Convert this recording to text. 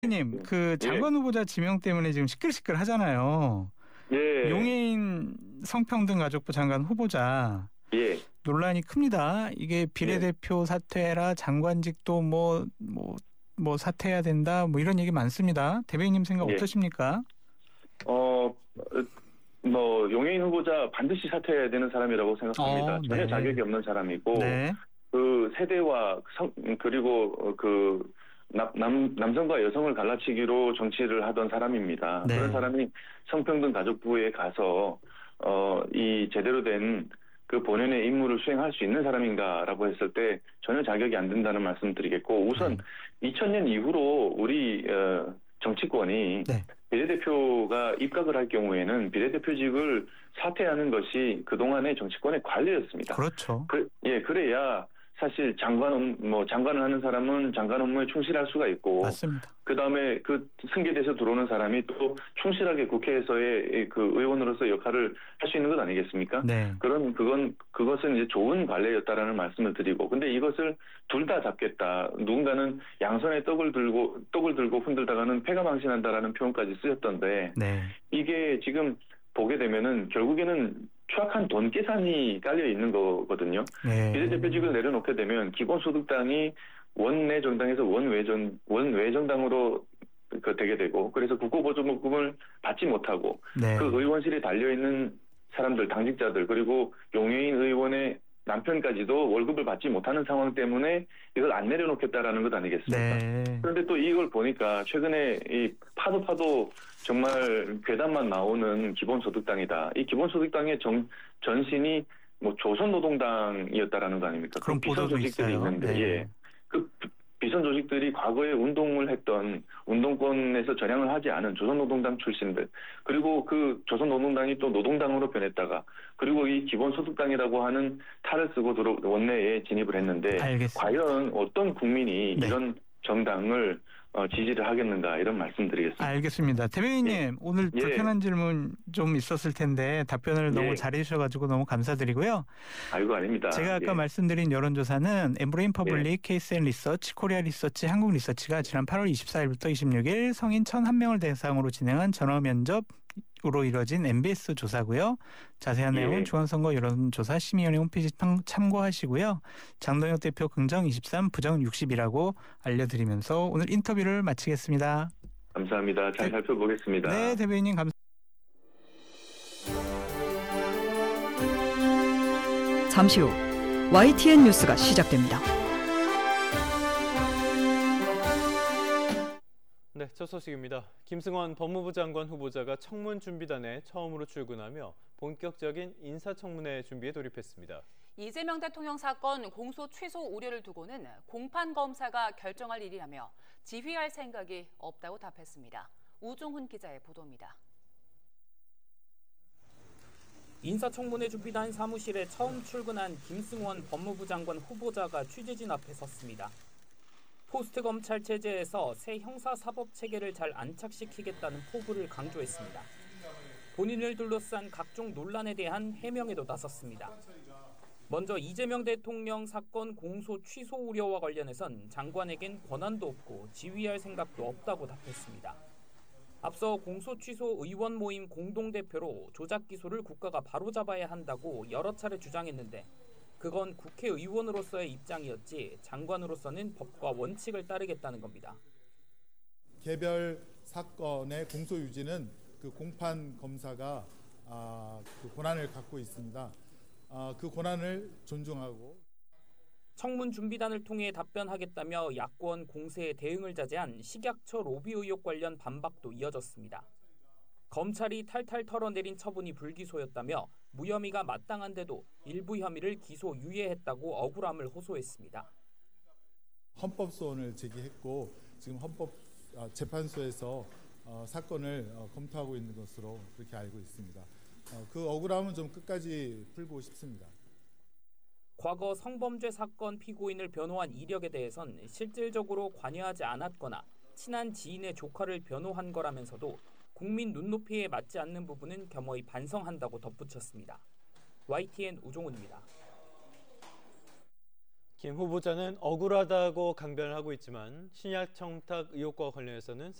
님, 그 장관 후보자 지명 때문에 지금 시끌시끌 하잖아요. 예. 용해인 성평등 가족부 장관 후보자 예. 논란이 큽니다. 이게 비례대표 사퇴해라, 장관직도 뭐 사퇴해야 된다, 뭐 이런 얘기 많습니다. 대변인님 생각 예. 어떠십니까? 용해인 후보자 반드시 사퇴해야 되는 사람이라고 생각합니다. 전혀 네. 자격이 없는 사람이고, 네. 그 세대와 그리고 남성과 여성을 갈라치기로 정치를 하던 사람입니다. 네. 그런 사람이 성평등 가족부에 가서 이 제대로 된 그 본연의 임무를 수행할 수 있는 사람인가라고 했을 때 전혀 자격이 안 된다는 말씀 드리겠고, 우선 2000년 이후로 우리 정치권이 네. 비례대표가 입각을 할 경우에는 비례대표직을 사퇴하는 것이 그동안의 정치권의 관례였습니다. 그렇죠. 그래야 사실 장관을 하는 사람은 장관 업무에 충실할 수가 있고, 맞습니다. 그 다음에 그 승계돼서 들어오는 사람이 또 충실하게 국회에서의 그 의원으로서 역할을 할 수 있는 것 아니겠습니까? 네. 그것은 이제 좋은 관례였다라는 말씀을 드리고, 근데 이것을 둘 다 잡겠다. 누군가는 양손에 떡을 들고 흔들다가는 패가 망신한다라는 표현까지 쓰였던데, 네. 이게 지금 보게 되면은 결국에는 추악한 돈 계산이 깔려 있는 거거든요. 네. 비례대표직을 내려놓게 되면 기본소득당이 원내 정당에서 원외 정당으로 되게 되고, 그래서 국고보조금을 받지 못하고, 네. 그 의원실에 달려 있는 사람들, 당직자들, 그리고 용해인 의원의 남편까지도 월급을 받지 못하는 상황 때문에 이걸 안 내려놓겠다라는 것 아니겠습니까? 네. 그런데 또 이걸 보니까 최근에 이 파도 정말 괴담만 나오는 기본소득당이다. 이 기본소득당의 전신이 조선노동당이었다라는 거 아닙니까? 그런 보도도 있어요. 있는데, 네. 그 비선 조직들이 과거에 운동을 했던 운동권에서 전향을 하지 않은 조선노동당 출신들, 그리고 그 조선노동당이 또 노동당으로 변했다가, 그리고 이 기본소득당이라고 하는 탈을 쓰고 원내에 진입을 했는데, 알겠습니다. 과연 어떤 국민이 이런 정당을 지지를 하겠는가, 이런 말씀드리겠습니다. 알겠습니다. 대변인님, 오늘 불편한 질문 좀 있었을 텐데 답변을 너무 잘해 주셔가지고 너무 감사드리고요. 아이고, 아닙니다. 제가 아까 말씀드린 여론조사는 엠브레인 퍼블릭, KSN 리서치, 코리아 리서치, 한국 리서치가 지난 8월 24일부터 26일 성인 1,001명을 대상으로 진행한 전화면접으로 이뤄진 MBS 조사고요. 자세한 내용은 중앙선거 여론조사 심의위원회 홈페이지 참고하시고요. 장동혁 대표 긍정 23, 부정 60이라고 알려드리면서 오늘 인터뷰를 마치겠습니다. 감사합니다. 잘 살펴보겠습니다. 네, 대변인님 감사합니다. 잠시 후 YTN 뉴스가 시작됩니다. 네, 첫 소식입니다. 김승원 법무부 장관 후보자가 청문준비단에 처음으로 출근하며 본격적인 인사청문회 준비에 돌입했습니다. 이재명 대통령 사건 공소 취소 우려를 두고는 공판 검사가 결정할 일이라며 지휘할 생각이 없다고 답했습니다. 우종훈 기자의 보도입니다. 인사청문회 준비단 사무실에 처음 출근한 김승원 법무부 장관 후보자가 취재진 앞에 섰습니다. 포스트 검찰 체제에서 새 형사사법 체계를 잘 안착시키겠다는 포부를 강조했습니다. 본인을 둘러싼 각종 논란에 대한 해명에도 나섰습니다. 먼저 이재명 대통령 사건 공소 취소 우려와 관련해선 장관에겐 권한도 없고 지휘할 생각도 없다고 답했습니다. 앞서 공소 취소 의원 모임 공동대표로 조작 기소를 국가가 바로잡아야 한다고 여러 차례 주장했는데, 그건 국회의원으로서의 입장이었지 장관으로서는 법과 원칙을 따르겠다는 겁니다. 개별 사건의 공소 유지는 그 공판 검사가 그 권한을 갖고 있습니다. 그 권한을 존중하고. 청문 준비단을 통해 답변하겠다며 야권 공세에 대응을 자제한 식약처 로비 의혹 관련 반박도 이어졌습니다. 검찰이 탈탈 털어내린 처분이 불기소였다며 무혐의가 마땅한데도 일부 혐의를 기소 유예했다고 억울함을 호소했습니다. 헌법소원을 제기했고 지금 헌법재판소에서 사건을 검토하고 있는 것으로 그렇게 알고 있습니다. 그 억울함은 좀 끝까지 풀고 싶습니다. 과거 성범죄 사건 피고인을 변호한 이력에 대해선 실질적으로 관여하지 않았거나 친한 지인의 조카를 변호한 거라면서도 국민 눈높이에 맞지 않는 부분은 겸허히 반성한다고 덧붙였습니다. YTN 우종훈입니다. 김 후보자는 억울하다고 강변을 하고 있지만 신약 청탁 의혹과 관련해서는